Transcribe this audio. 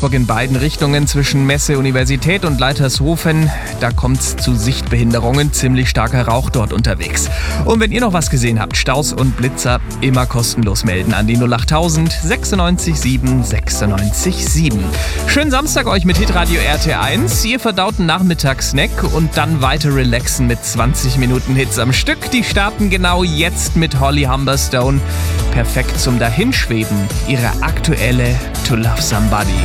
Augsburg in beiden Richtungen zwischen Messe, Universität und Leitershofen. Da kommt's zu Sichtbehinderungen, ziemlich starker Rauch dort unterwegs. Und wenn ihr noch was gesehen habt, Staus und Blitzer, immer kostenlos melden an die 08000 96 7 96 7. Schönen Samstag euch mit Hitradio RT1. Ihr verdaut einen Nachmittagssnack und dann weiter relaxen mit 20 Minuten Hits am Stück. Die starten genau jetzt mit Holly Humberstone. Perfekt zum Dahinschweben. Ihre aktuelle To Love Somebody.